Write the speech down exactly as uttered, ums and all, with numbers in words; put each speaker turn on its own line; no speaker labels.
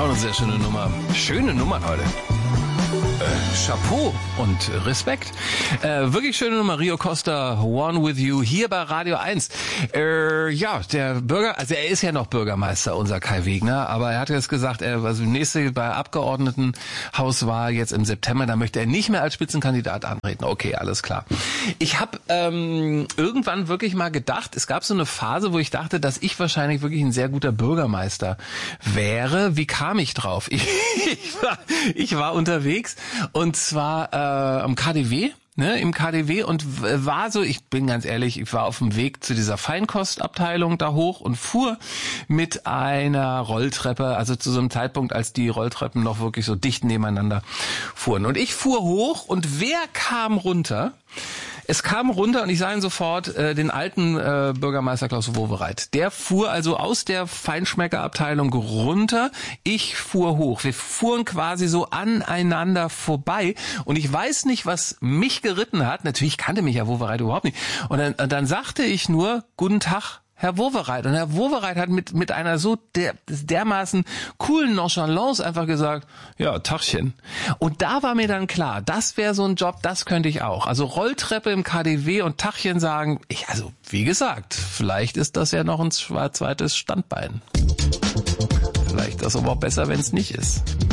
Auch eine sehr schöne Nummer. Schöne Nummer heute. Äh, Chapeau und Respekt. Äh, wirklich schöne Nummer. Rio Costa, One With You, hier bei Radio eins. Äh, ja, der Bürger, also er ist ja noch Bürgermeister, unser Kai Wegner, aber er hat jetzt gesagt, er, also nächste bei Abgeordnetenhauswahl jetzt im September, da möchte er nicht mehr als Spitzenkandidat antreten. Okay, alles klar. Ich habe ähm, irgendwann wirklich mal gedacht, es gab so eine Phase, wo ich dachte, dass ich wahrscheinlich wirklich ein sehr guter Bürgermeister wäre. Wie kam ich drauf? Ich, ich, war, ich war unterwegs und zwar äh, am K D W. Ne, im K D W und war so, ich bin ganz ehrlich, ich war auf dem Weg zu dieser Feinkostabteilung da hoch und fuhr mit einer Rolltreppe, also zu so einem Zeitpunkt, als die Rolltreppen noch wirklich so dicht nebeneinander fuhren. Und ich fuhr hoch und wer kam runter? Es kam runter und ich sah ihn sofort, äh, den alten äh, Bürgermeister Klaus Wowereit. Der fuhr also aus der Feinschmeckerabteilung runter. Ich fuhr hoch. Wir fuhren quasi so aneinander vorbei. Und ich weiß nicht, was mich geritten hat. Natürlich kannte mich ja Wowereit überhaupt nicht. Und dann, und dann sagte ich nur, guten Tag, Herr Wowereit. Und Herr Wowereit hat mit mit einer so der, dermaßen coolen Nonchalance einfach gesagt, ja, Tachchen. Und da war mir dann klar, das wäre so ein Job, das könnte ich auch. Also Rolltreppe im K D W und Tachchen sagen, ich, also wie gesagt, vielleicht ist das ja noch ein zweites Standbein. Vielleicht ist es aber auch besser, wenn es nicht ist.